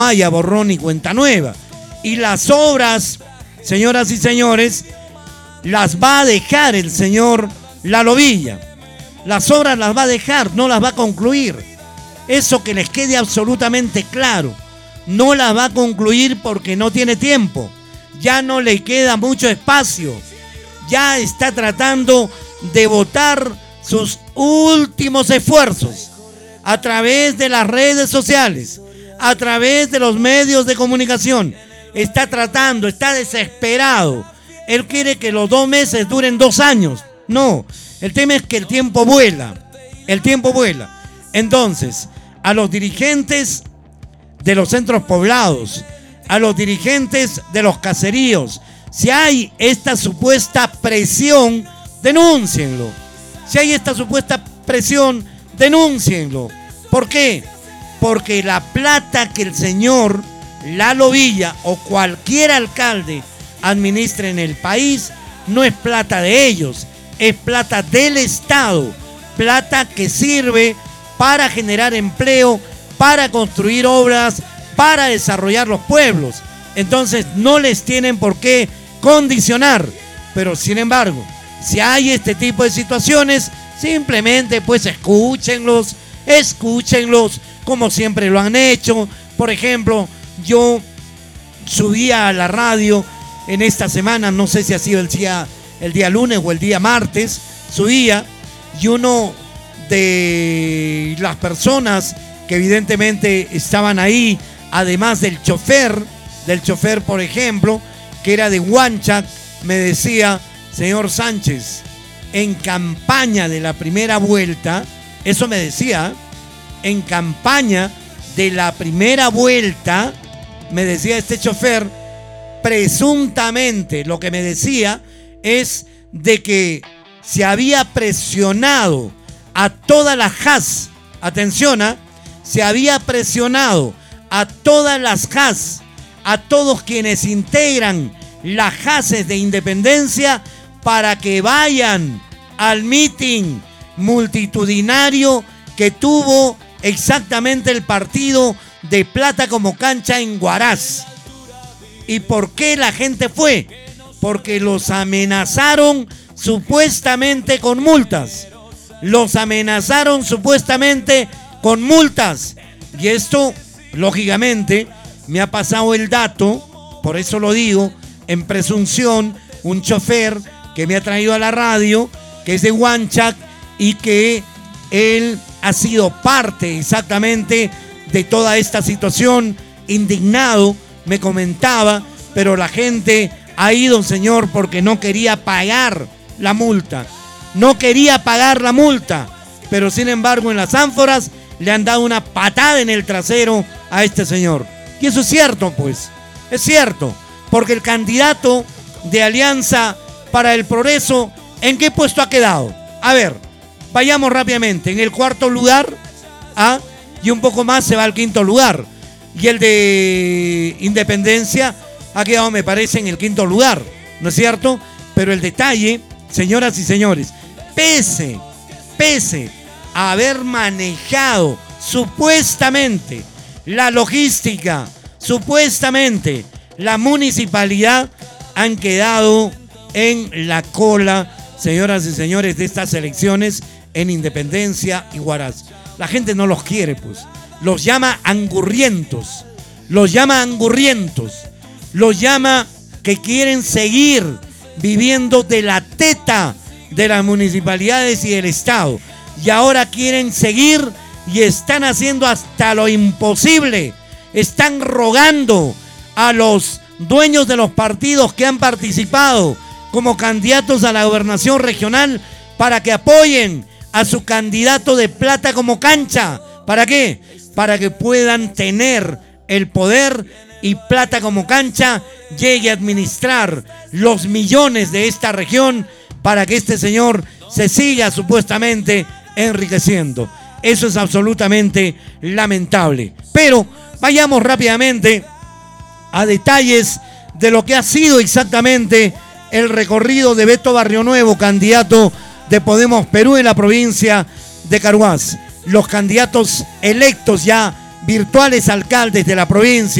haya borrón y cuenta nueva. Y las obras, señoras y señores, las va a dejar el señor Lalo Villa. Las obras las va a dejar, no las va a concluir. Eso que les quede absolutamente claro. No las va a concluir porque no tiene tiempo. Ya no le queda mucho espacio. Ya está tratando de botar sus últimos esfuerzos a través de las redes sociales, a través de los medios de comunicación. Está tratando, está desesperado. Él quiere que los 2 meses duren 2 años. No, el tema es que el tiempo vuela. El tiempo vuela. Entonces, a los dirigentes de los centros poblados, a los dirigentes de los caseríos, si hay esta supuesta presión, denúncienlo. Si hay esta supuesta presión, denúncienlo. ¿Por qué? Porque la plata que el señor Lalo Villa o cualquier alcalde administre en el país no es plata de ellos, es plata del Estado, plata que sirve para generar empleo, para construir obras, para desarrollar los pueblos. Entonces no les tienen por qué condicionar, pero sin embargo, si hay este tipo de situaciones, simplemente pues escúchenlos como siempre lo han hecho. Por ejemplo, yo subía a la radio en esta semana, no sé si ha sido el día lunes o el día martes, subía, y uno de las personas que evidentemente estaban ahí, además del chofer, por ejemplo, que era de Huanchac, me decía: señor Sánchez, en campaña de la primera vuelta, eso me decía, en campaña de la primera vuelta, me decía este chofer, presuntamente lo que me decía es de que se había presionado a todas las JAS, atención, se había presionado a todas las JAS, a todos quienes integran las JASes de Independencia para que vayan al mitin multitudinario que tuvo exactamente el partido de Plata como Cancha en Huaraz. ¿Y por qué la gente fue? Porque los amenazaron supuestamente con multas. Los amenazaron supuestamente con multas. Y esto, lógicamente, me ha pasado el dato, por eso lo digo, en presunción, un chofer que me ha traído a la radio, que es de Huanchac, y que él ha sido parte exactamente de toda esta situación, indignado, me comentaba, pero la gente ha ido, señor, porque no quería pagar la multa. No quería pagar la multa, pero sin embargo en las ánforas le han dado una patada en el trasero a este señor. Y eso es cierto, pues, es cierto, porque el candidato de Alianza para el Progreso, ¿en qué puesto ha quedado? A ver, vayamos rápidamente. En el 4º lugar, y un poco más se va al 5º lugar. Y el de Independencia ha quedado, me parece, en el 5º lugar, ¿no es cierto? Pero el detalle, señoras y señores, pese a haber manejado supuestamente la logística, supuestamente la municipalidad, han quedado en la cola, señoras y señores, de estas elecciones en Independencia y Huaraz. La gente no los quiere, pues. Los llama angurrientos. Los llama que quieren seguir viviendo de la teta de las municipalidades y del Estado. Y ahora quieren seguir y están haciendo hasta lo imposible. Están rogando a los dueños de los partidos que han participado como candidatos a la gobernación regional para que apoyen a su candidato de Plata como Cancha. ¿Para qué? Para que puedan tener el poder y Plata como Cancha llegue a administrar los millones de esta región para que este señor se siga supuestamente enriqueciendo. Eso es absolutamente lamentable. Pero vayamos rápidamente a detalles de lo que ha sido exactamente el recorrido de Beto Barrionuevo, candidato de Podemos Perú en la provincia de Carhuaz. Los candidatos electos ya virtuales alcaldes de la provincia.